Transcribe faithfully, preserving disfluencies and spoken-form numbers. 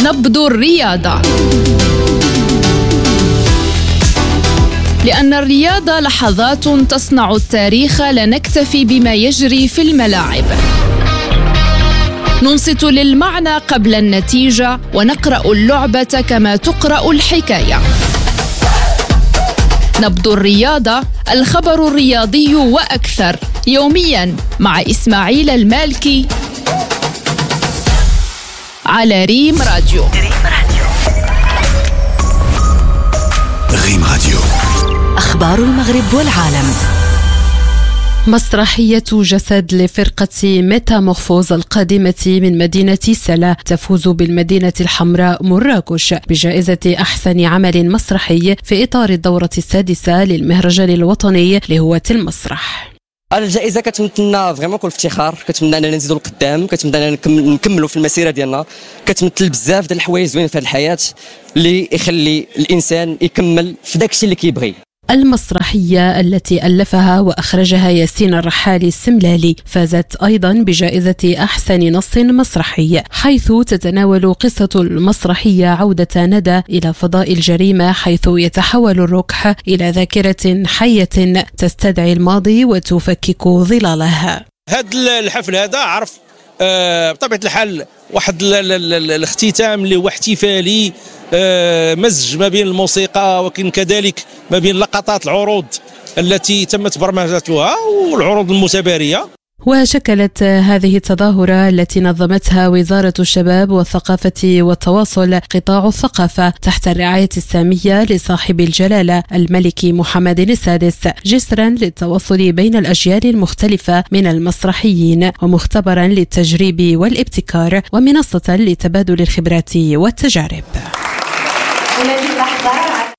نبض الرياضة. لأن الرياضة لحظات تصنع التاريخ، لا نكتفي بما يجري في الملاعب. ننصت للمعنى قبل النتيجة، ونقرأ اللعبة كما تقرأ الحكاية. نبض الرياضة، الخبر الرياضي وأكثر، يومياً مع إسماعيل المالكي على ريم راديو. ريم راديو، أخبار المغرب والعالم. مسرحية جسد لفرقة ميتامورفوز القادمة من مدينة سلا تفوز بالمدينة الحمراء مراكش بجائزة أحسن عمل مسرحي في إطار الدورة السادسة للمهرجان الوطني لهواة المسرح. الجائزه كتمثلنا فريمون كل افتخار، كتمنى اننا نزيدوا لقدام، كتمنى اننا نكملوا في المسيره ديالنا، كتمثل بزاف ديال الحوايج زوينين في هذه الحياه اللي يخلي الانسان يكمل في داكشي اللي كيبغي. المسرحية التي ألفها وأخرجها ياسين الرحالي السملالي فازت أيضا بجائزة أحسن نص مسرحي، حيث تتناول قصة المسرحية عودة ندى إلى فضاء الجريمة، حيث يتحول الركح إلى ذاكرة حية تستدعي الماضي وتفكك ظلاله. هذا الحفل هذا عرف آه بطبيعة الحال واحد الاختتام اللي هو احتفالي، آه مزج ما بين الموسيقى وكن كذلك ما بين لقطات العروض التي تمت برمجتها والعروض المتبارية. وشكلت هذه التظاهرة التي نظمتها وزارة الشباب والثقافة والتواصل قطاع الثقافة تحت الرعاية السامية لصاحب الجلالة الملك محمد السادس جسرا للتواصل بين الأجيال المختلفة من المسرحيين، ومختبرا للتجريب والابتكار، ومنصة لتبادل الخبرات والتجارب.